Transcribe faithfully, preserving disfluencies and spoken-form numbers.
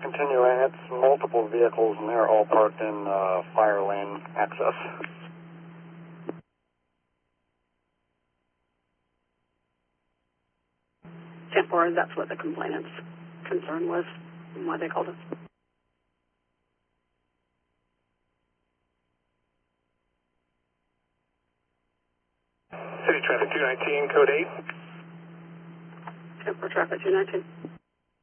continuing. It's multiple vehicles, and they're all parked in uh, fire lane access. ten four, that's what the complainant's concern was and why they called us. City Traffic two nineteen, code eight. ten four Traffic two nineteen.